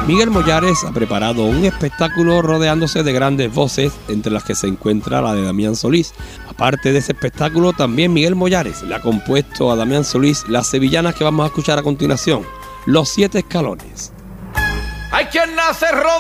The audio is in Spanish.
Miguel Mollares ha preparado un espectáculo rodeándose de grandes voces, entre las que se encuentra la de Damián Solís. Aparte de ese espectáculo, también Miguel Mollares le ha compuesto a Damián Solís las sevillanas que vamos a escuchar a continuación, Los 7 Escalones. Hay quien nace